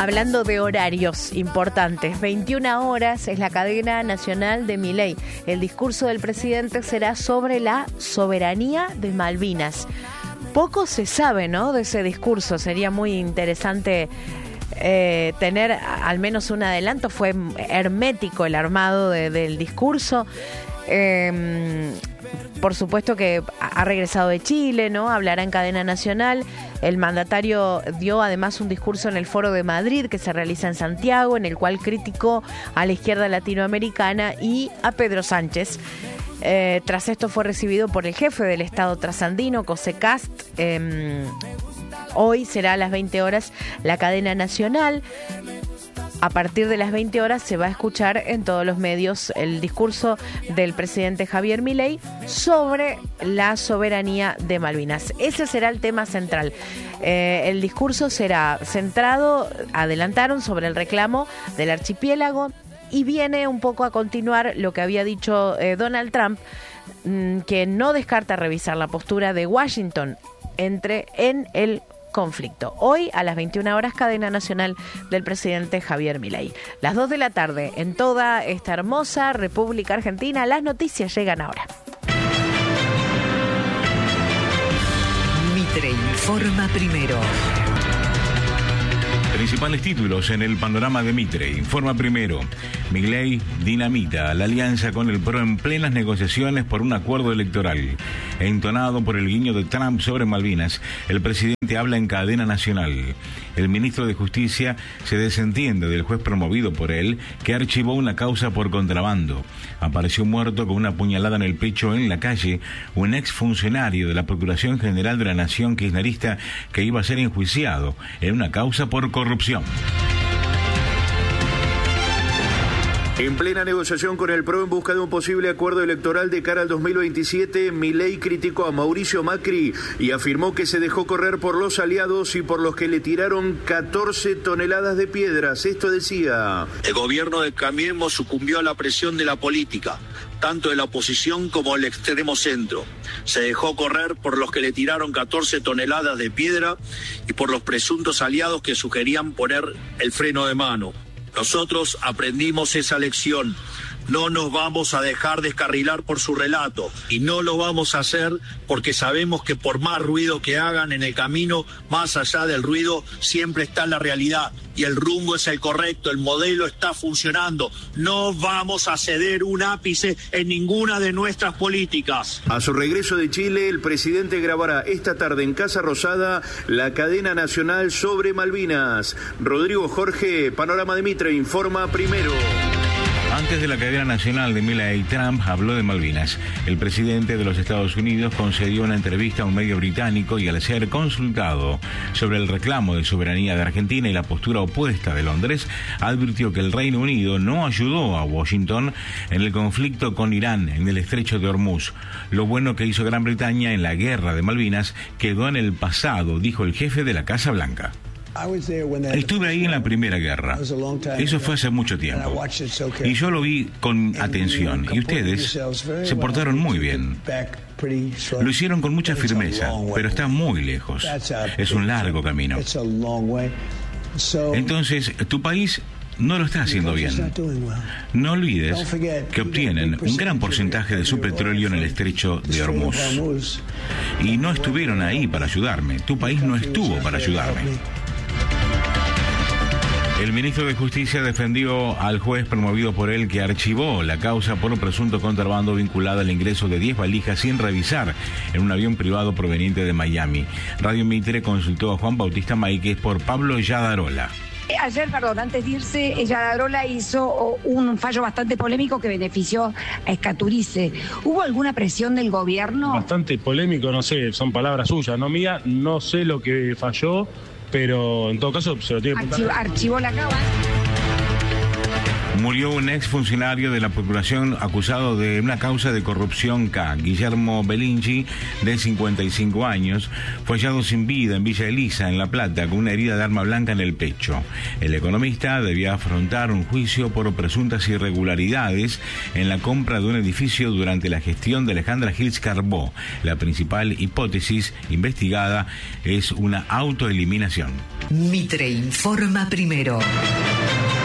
Hablando de horarios importantes, 21 horas es la cadena nacional de Milei. El discurso del presidente será sobre la soberanía de Malvinas. Poco se sabe, ¿no?, de ese discurso. Sería muy interesante tener al menos un adelanto. Fue hermético el armado del discurso. Por supuesto que ha regresado de Chile, ¿no? Hablará en cadena nacional. El mandatario dio además un discurso en el Foro de Madrid que se realiza en Santiago, en el cual criticó a la izquierda latinoamericana y a Pedro Sánchez. Tras esto fue recibido por el jefe del Estado trasandino, José Cast. Hoy será a las 20 horas la cadena nacional. A partir de las 20 horas se va a escuchar en todos los medios el discurso del presidente Javier Milei sobre la soberanía de Malvinas. Ese será el tema central. El discurso será centrado, adelantaron, sobre el reclamo del archipiélago, y viene un poco a continuar lo que había dicho Donald Trump, que no descarta revisar la postura de Washington en el conflicto. Hoy a las 21 horas, cadena nacional del presidente Javier Milei. Las 2 de la tarde en toda esta hermosa República Argentina. Las noticias llegan ahora. Mitre informa primero. Principales títulos en el panorama de Mitre. Informa primero. Milei dinamita la alianza con el PRO en plenas negociaciones por un acuerdo electoral. Entonado por el guiño de Trump sobre Malvinas, el presidente habla en cadena nacional. El ministro de Justicia se desentiende del juez promovido por él, que archivó una causa por contrabando. Apareció muerto con una puñalada en el pecho en la calle un exfuncionario de la Procuración General de la Nación kirchnerista que iba a ser enjuiciado en una causa por corrupción. En plena negociación con el PRO en busca de un posible acuerdo electoral de cara al 2027, Milei criticó a Mauricio Macri y afirmó que se dejó correr por los aliados y por los que le tiraron 14 toneladas de piedras. Esto decía: el gobierno de Cambiemos sucumbió a la presión de la política, tanto de la oposición como del extremo centro. Se dejó correr por los que le tiraron 14 toneladas de piedra y por los presuntos aliados que sugerían poner el freno de mano. Nosotros aprendimos esa lección. No nos vamos a dejar descarrilar por su relato, y no lo vamos a hacer porque sabemos que por más ruido que hagan en el camino, más allá del ruido siempre está la realidad, y el rumbo es el correcto, el modelo está funcionando. No vamos a ceder un ápice en ninguna de nuestras políticas. A su regreso de Chile, el presidente grabará esta tarde en Casa Rosada la cadena nacional sobre Malvinas. Rodrigo Jorge, Panorama de Mitre, informa primero. Antes de la cadena nacional de Milei, Trump habló de Malvinas. El presidente de los Estados Unidos concedió una entrevista a un medio británico y, al ser consultado sobre el reclamo de soberanía de Argentina y la postura opuesta de Londres, advirtió que el Reino Unido no ayudó a Washington en el conflicto con Irán en el estrecho de Hormuz. Lo bueno que hizo Gran Bretaña en la guerra de Malvinas quedó en el pasado, dijo el jefe de la Casa Blanca. Estuve ahí en la Primera Guerra. Eso fue hace mucho tiempo. Y yo lo vi con atención. Y ustedes se portaron muy bien. Lo hicieron con mucha firmeza, pero está muy lejos. Es un largo camino. Entonces, tu país no lo está haciendo bien. No olvides que obtienen un gran porcentaje de su petróleo en el estrecho de Hormuz. Y no estuvieron ahí para ayudarme. Tu país no estuvo para ayudarme. El ministro de Justicia defendió al juez promovido por él, que archivó la causa por un presunto contrabando vinculado al ingreso de 10 valijas sin revisar en un avión privado proveniente de Miami. Radio Mitre consultó a Juan Bautista Máiquez por Pablo Yadarola. Ayer, antes de irse, Yadarola hizo un fallo bastante polémico que benefició a Escaturice. ¿Hubo alguna presión del gobierno? Bastante polémico, no sé, son palabras suyas, no mías, no sé lo que falló, pero en todo caso se lo tiene que preguntar. Archivó la causa. Murió un exfuncionario de la Procuración acusado de una causa de corrupción K. Guillermo Belingi, de 55 años, fue hallado sin vida en Villa Elisa, en La Plata, con una herida de arma blanca en el pecho. El economista debía afrontar un juicio por presuntas irregularidades en la compra de un edificio durante la gestión de Alejandra Gils Carbó. La principal hipótesis investigada es una autoeliminación. Mitre informa primero.